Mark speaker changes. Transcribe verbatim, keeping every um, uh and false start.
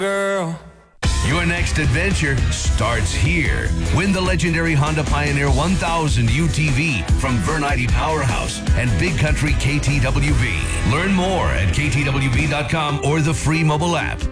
Speaker 1: girl.
Speaker 2: Your next adventure starts here. Win the legendary Honda Pioneer one thousand U T V from Vernite Powerhouse and Big Country K T W B. Learn more at K T W B dot com or the free mobile app.